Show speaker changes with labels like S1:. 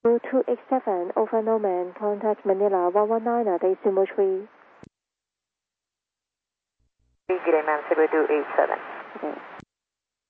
S1: 287, over Norman, contact Manila 119 at Decimal 3.
S2: Good day, ma'am, 0287.
S1: Okay.